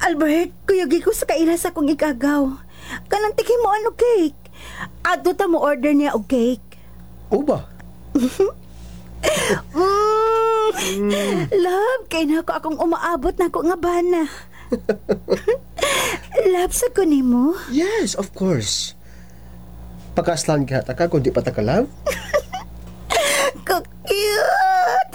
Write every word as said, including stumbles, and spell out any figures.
Albert, kuyagi ko sa kaila sa kong igagaw. Kanang tikim mo ano cake. Ato ta mo order niya og cake. O ba? Mm. Love, kay na ako akong umaabot na ako nga bana. Love sa ko nimo. Yes, of course. Pagkaslan ka, taka kung di pa taka love. Ka-cute.